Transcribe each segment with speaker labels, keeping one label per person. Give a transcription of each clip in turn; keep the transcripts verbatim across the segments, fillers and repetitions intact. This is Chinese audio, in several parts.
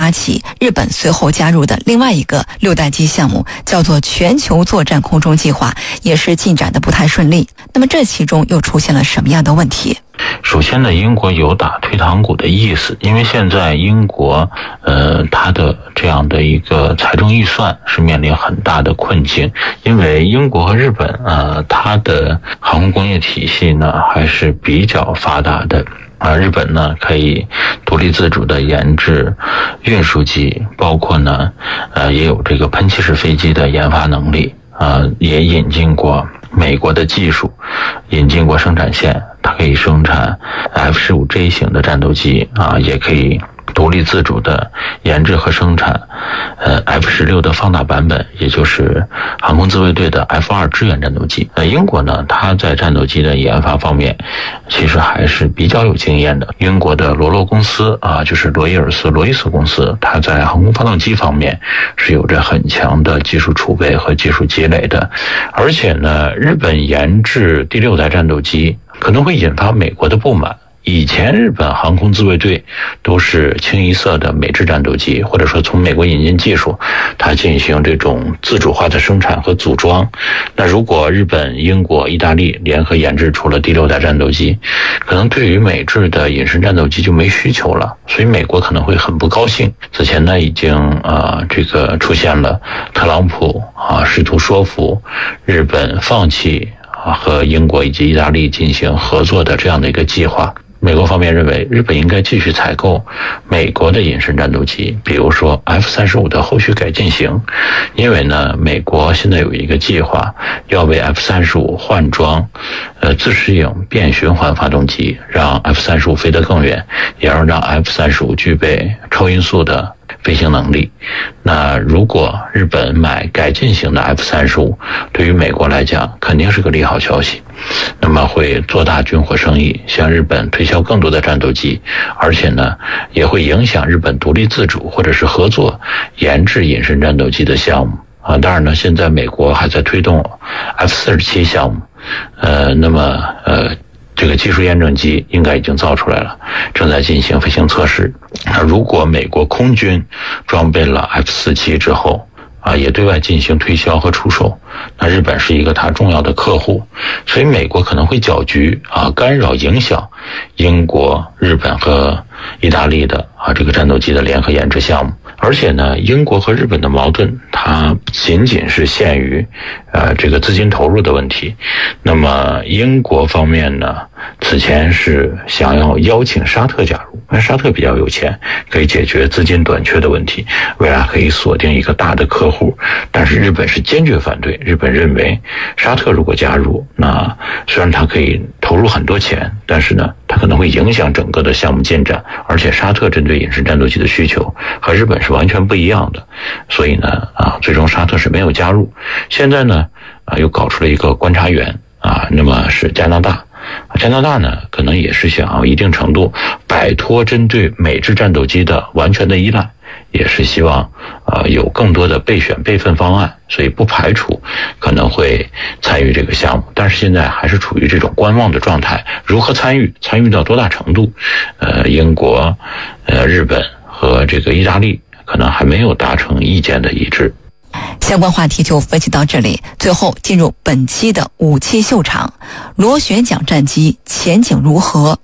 Speaker 1: 发起，日本随后加入的另外一个六代机项目叫做全球作战空中计划，也是进展的不太顺利。那么这其中又出现了什么样的问题？
Speaker 2: 首先呢，英国有打退堂鼓的意思，因为现在英国呃它的这样的一个财政预算是面临很大的困境，因为英国和日本呃它的航空工业体系呢还是比较发达的。啊，日本呢可以独立自主的研制运输机，包括呢呃也有这个喷气式飞机的研发能力，啊、呃、也引进过美国的技术，引进过生产线，它可以生产 F 十五 J 型的战斗机啊，也可以独立自主的研制和生产呃 F 十六 的放大版本，也就是航空自卫队的 F 二 支援战斗机。那英国呢，它在战斗机的研发方面其实还是比较有经验的。英国的罗洛公司啊，就是罗伊尔斯罗伊斯公司，它在航空发动机方面是有着很强的技术储备和技术积累的。而且呢，日本研制第六代战斗机可能会引发美国的不满。以前日本航空自卫队都是清一色的美制战斗机，或者说从美国引进技术，它进行这种自主化的生产和组装。那如果日本、英国、意大利联合研制出了第六代战斗机，可能对于美制的隐身战斗机就没需求了，所以美国可能会很不高兴。此前呢，已经呃这个出现了特朗普啊试图说服日本放弃啊和英国以及意大利进行合作的这样的一个计划。美国方面认为日本应该继续采购美国的隐身战斗机，比如说 F 三十五 的后续改进型，因为呢美国现在有一个计划要为 F 三十五 换装呃自适应变循环发动机，让 F 三十五 飞得更远，也要让 F 三十五 具备超音速的飞行能力。那如果日本买改进型的 F 三十五， 对于美国来讲肯定是个利好消息，那么会做大军火生意，向日本推销更多的战斗机，而且呢也会影响日本独立自主或者是合作研制隐身战斗机的项目啊。当然呢，现在美国还在推动 F 四十七 项目，呃那么呃这个技术验证机应该已经造出来了，正在进行飞行测试。那如果美国空军装备了 F 四十七 之后啊，也对外进行推销和出售，那日本是一个它重要的客户，所以美国可能会搅局啊，干扰影响英国、日本和意大利的啊这个战斗机的联合研制项目。而且呢，英国和日本的矛盾它不仅仅是限于呃这个资金投入的问题。那么英国方面呢，此前是想要邀请沙特加入，因为沙特比较有钱，可以解决资金短缺的问题，未来可以锁定一个大的客户。但是日本是坚决反对，日本认为沙特如果加入，那虽然它可以投入很多钱，但是呢它可能会影响整个的项目进展，而且沙特针对隐身战斗机的需求和日本是完全不一样的，所以呢啊最终沙特是没有加入。现在呢啊又搞出了一个观察员啊，那么是加拿大。加拿大呢可能也是想要一定程度摆脱针对美制战斗机的完全的依赖，也是希望呃有更多的备选备份方案，所以不排除可能会参与这个项目，但是现在还是处于这种观望的状态。如何参与，参与到多大程度，呃英国呃日本和这个意大利可能还没有达成意见的一致。
Speaker 1: 相关话题就分析到这里，最后进入本期的武器秀场，螺旋桨战机前景如何？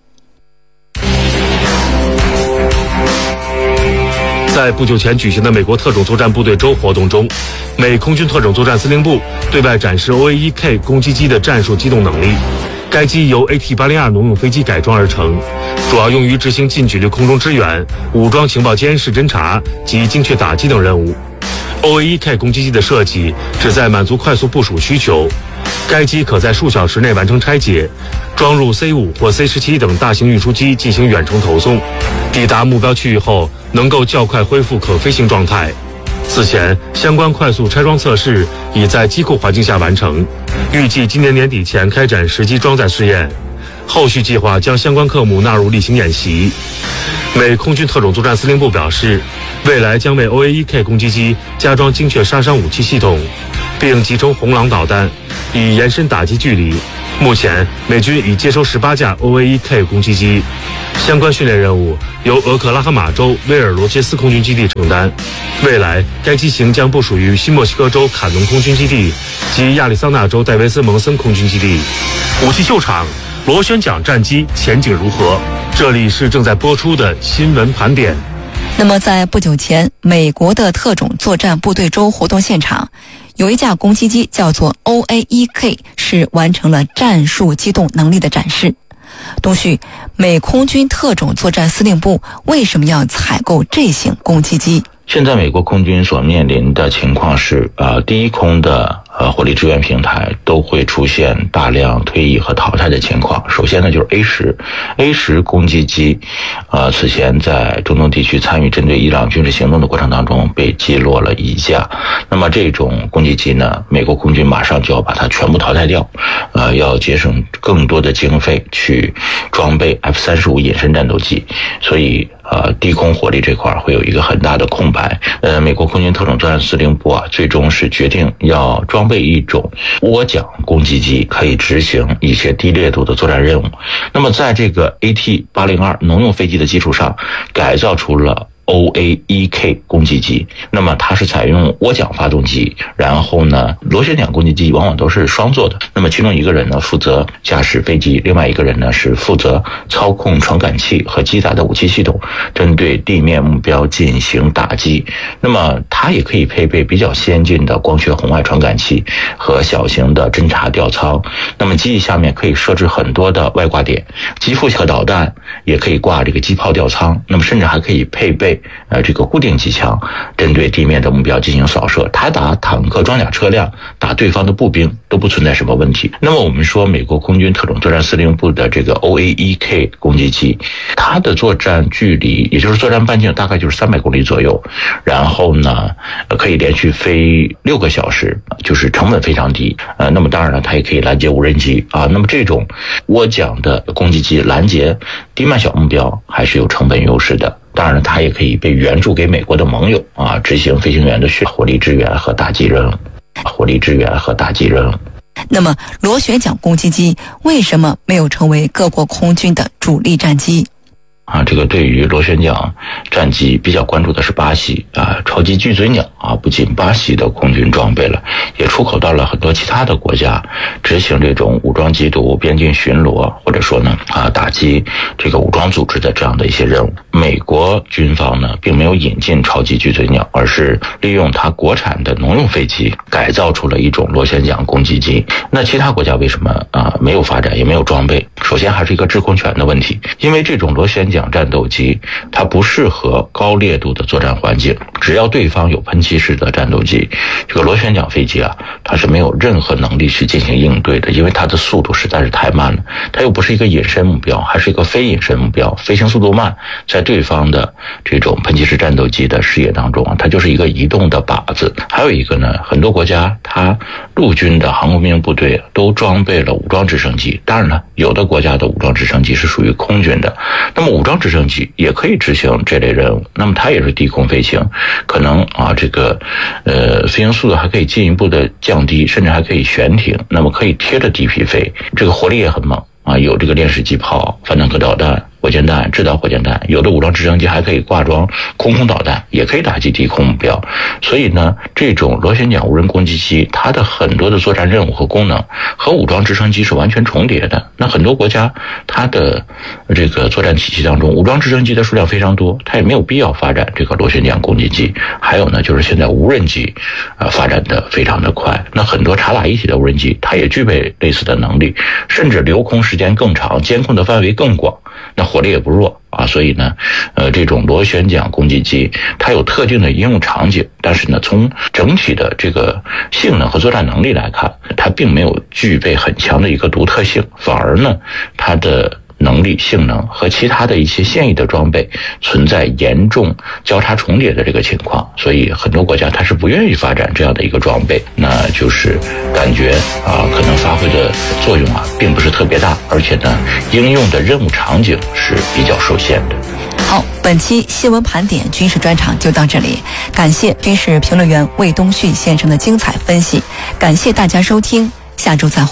Speaker 3: 在不久前举行的美国特种作战部队周活动中，美空军特种作战司令部对外展示 O A 一 K 攻击机的战术机动能力。该机由 A T 八零二 农用飞机改装而成，主要用于执行近距离空中支援、武装情报监视侦察及精确打击等任务。O A 一 K 攻击机的设计旨在满足快速部署需求，该机可在数小时内完成拆解，装入 C 五 或 C 十七 等大型运输机进行远程投送，抵达目标区域后能够较快恢复可飞行状态。此前，相关快速拆装测试已在机库环境下完成，预计今年年底前开展实机装载试验。后续计划将相关科目纳入例行演习。美空军特种作战司令部表示，未来将为 O A 一 K 攻击机加装精确杀伤武器系统，并集成红狼导弹，以延伸打击距离。目前，美军已接收十八架 O A 一 K 攻击机。 相关训练任务由俄克拉荷马州威尔罗切斯空军基地承担。未来，该机型将部署于新墨西哥州坎农空军基地及亚利桑那州戴维斯蒙森空军基地。武器秀场，螺旋桨战机前景如何？这里是正在播出的新闻盘点。
Speaker 1: 那么，在不久前，美国的特种作战部队周活动现场，有一架攻击机叫做 O A E K， 是完成了战术机动能力的展示。东旭，美空军特种作战司令部为什么要采购这型攻击机？
Speaker 2: 现在美国空军所面临的情况是，呃，低空的呃火力支援平台都会出现大量退役和淘汰的情况。首先呢，就是 A 十 A 十攻击机，呃，此前在中东地区参与针对伊朗军事行动的过程当中被击落了一架。那么这种攻击机呢，美国空军马上就要把它全部淘汰掉，呃，要节省更多的经费去装备 F 三十五 隐身战斗机，所以呃，低空火力这块会有一个很大的空白。呃，美国空军特种作战司令部啊，最终是决定要装备一种涡桨攻击机，可以执行一些低烈度的作战任务。那么在这个 A T 八零二 农用飞机的基础上，改造出了O A E K 攻击机，那么它是采用涡桨发动机，然后呢，螺旋桨攻击机往往都是双座的，那么其中一个人呢负责驾驶飞机，另外一个人呢是负责操控传感器和击打的武器系统，针对地面目标进行打击。那么它也可以配备比较先进的光学红外传感器和小型的侦察吊舱。那么机翼下面可以设置很多的外挂点，机腹和导弹也可以挂这个机炮吊舱，那么甚至还可以配备呃，这个固定机枪，针对地面的目标进行扫射。他打坦克、装甲车辆，打对方的步兵都不存在什么问题。那么我们说，美国空军特种作战司令部的这个 O A E K 攻击机，它的作战距离，也就是作战半径大概就是三百公里左右，然后呢，可以连续飞六个小时，就是成本非常低。呃，那么当然了，它也可以拦截无人机啊。那么这种涡桨的攻击机拦截低慢小目标，还是有成本优势的。当然，它也可以被援助给美国的盟友啊，执行飞行员的火力支援和打击任务，火力支援和打击任务。
Speaker 1: 那么，螺旋桨攻击机为什么没有成为各国空军的主力战机？
Speaker 2: 啊，这个对于螺旋桨战机比较关注的是巴西啊，超级巨嘴鸟啊，不仅巴西的空军装备了，也出口到了很多其他的国家，执行这种武装缉毒、边境巡逻，或者说呢啊打击这个武装组织的这样的一些任务。美国军方呢并没有引进超级巨嘴鸟，而是利用它国产的农用飞机改造出了一种螺旋桨攻击机。那其他国家为什么啊没有发展，也没有装备？首先还是一个制空权的问题，因为这种螺旋桨战斗机它不适合高烈度的作战环境，只要对方有喷气式的战斗机，这个螺旋桨飞机啊，它是没有任何能力去进行应对的，因为它的速度实在是太慢了，它又不是一个隐身目标，还是一个非隐身目标，飞行速度慢，在对方的这种喷气式战斗机的视野当中啊，它就是一个移动的靶子。还有一个呢，很多国家它陆军的航空兵部队都装备了武装直升机，当然了，有的国家的武装直升机是属于空军的，那么武装直升机也可以执行这类任务，那么它也是低空飞行，可能啊这个呃飞行速度还可以进一步的降低，甚至还可以悬停，那么可以贴着地皮飞，这个火力也很猛啊，有这个链式机炮、反坦克导弹、火箭弹、制导火箭弹，有的武装直升机还可以挂装空空导弹，也可以打击低空目标。所以呢，这种螺旋桨无人攻击机，它的很多的作战任务和功能和武装直升机是完全重叠的。那很多国家它的这个作战体系当中，武装直升机的数量非常多，它也没有必要发展这个螺旋桨攻击机。还有呢，就是现在无人机啊、呃、发展的非常的快，那很多察打一体的无人机，它也具备类似的能力，甚至留空时间更长，监控的范围更广，那火力也不弱啊。所以呢，呃，这种螺旋桨攻击机它有特定的应用场景，但是呢，从整体的这个性能和作战能力来看，它并没有具备很强的一个独特性，反而呢，它的能力性能和其他的一些现役的装备存在严重交叉重叠的这个情况，所以很多国家它是不愿意发展这样的一个装备，那就是感觉啊可能发挥的作用啊并不是特别大，而且呢应用的任务场景是比较受限的。
Speaker 1: 好，本期新闻盘点军事专场就到这里，感谢军事评论员魏东旭先生的精彩分析，感谢大家收听，下周再会。